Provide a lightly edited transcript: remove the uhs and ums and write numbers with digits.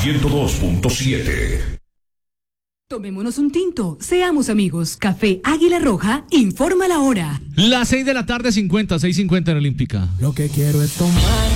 102.7. Tomémonos un tinto, seamos amigos. Café Águila Roja informa la hora. Las 6 de la tarde, 6:50 en Olímpica. Lo que quiero es tomar